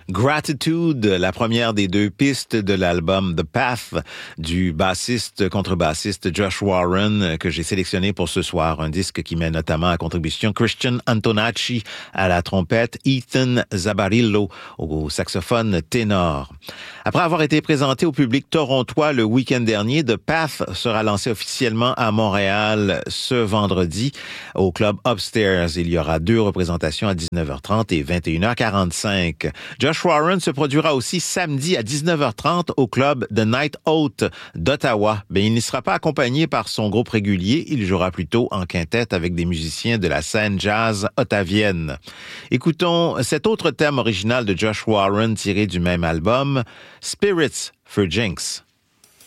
Gratitude, la première des deux pistes de l'album The Path du contrebassiste Josh Warren que j'ai sélectionné pour ce soir. Un disque qui met notamment à contribution Christian Antonacci à la trompette, Ethan Zabarillo au saxophone ténor. Après avoir été présenté au public torontois le week-end dernier, The Path sera lancé officiellement à Montréal ce vendredi au club Upstairs. Il y aura 2 représentations à 19h30 et 21h45. Josh Warren se produira aussi samedi à 19h30 au club The Night Out d'Ottawa. Mais il n'y sera pas accompagné par son groupe régulier. Il jouera plutôt en quintette avec des musiciens de la scène jazz ottavienne. Écoutons cet autre thème original de Josh Warren tiré du même album, Spirits for Jinx.